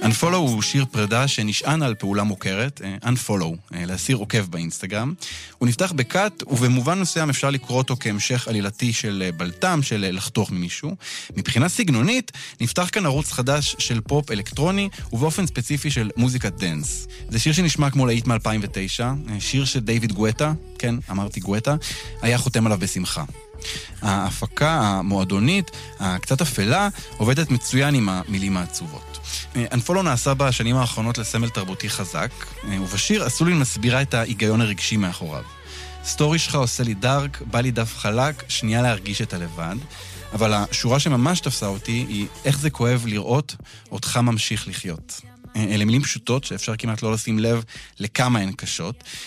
Unfollow הוא שיר פרידה שנשען על פעולה מוכרת, Unfollow, להסיר עוקב באינסטגרם. הוא נפתח בקאט, ובמובן מסוים אפשר לקרוא אותו כהמשך עלילתי של בלטם, של לחתוך ממישהו. מבחינה סגנונית, נפתח כאן ערוץ חדש של פופ אלקטרוני, ובאופן ספציפי של מוזיקת דנס. זה שיר שנשמע כמו להיט מ-2009, שיר שדייוויד גואטה, כן, אמרתי גואטה, היה חותם עליו בשמחה. ההפקה המועדונית, הקצת אפלה, עובדת מצוין עם המילים העצובות. Unfollow נעשה בשנים האחרונות לסמל תרבותי חזק, ובשיר אסולין מסבירה את ההיגיון הרגשי מאחוריו. סטורי שלך עושה לי דארק, בא לי דף חלק, שנייה להרגיש את הלבד, אבל השורה שממש תפסה אותי היא איך זה כואב לראות אותך ממשיך לחיות. אלה מילים פשוטות שאפשר כמעט לא לשים לב לכמה הן קשות.